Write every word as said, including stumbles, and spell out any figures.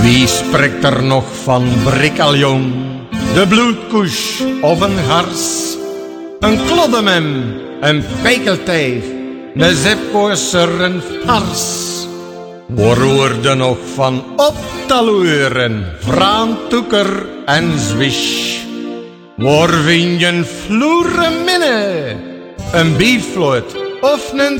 Wie spreekt er nog van brikaljong, de bloedkoes of een hars? Een kloddemem, een pekelteef, een zepkoorser, een fars. Waar hoorde nog van optaluren, vraantoeker en zwisch? Waar vind je een vloerenminne, een biefloot of een